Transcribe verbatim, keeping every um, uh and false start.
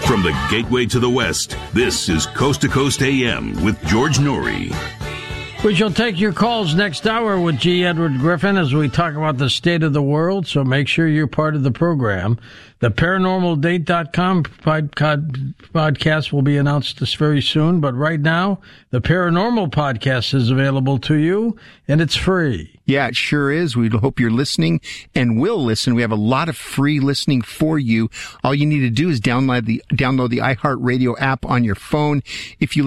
From the gateway to the West, this is Coast to Coast A M with George Noory. We shall take your calls next hour with G. Edward Griffin as we talk about the state of the world, so make sure you're part of the program. The paranormal date dot com podcast will be announced this very soon, but right now, the Paranormal Podcast is available to you, and it's free. Yeah, it sure is. We hope you're listening and will listen. We have a lot of free listening for you. All you need to do is download the download the iHeartRadio app on your phone. If you